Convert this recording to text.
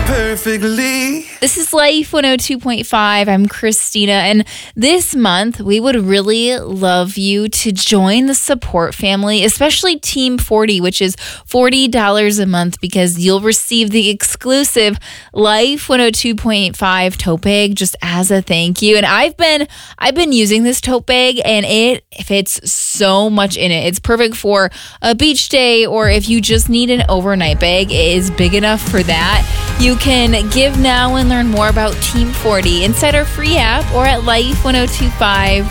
perfectly. This is Life 102.5. I'm Christina, and this month we would really love you to join the support family, especially Team 40, which is $40 a month, because you'll receive the exclusive Life 102.5 tote bag just as a thank you. And I've been using this tote bag, and it fits so much in it. It's perfect for a beach day, or if you just need an overnight bag, it is big enough for that. You can give now and learn more about Team 40 inside our free app or at life1025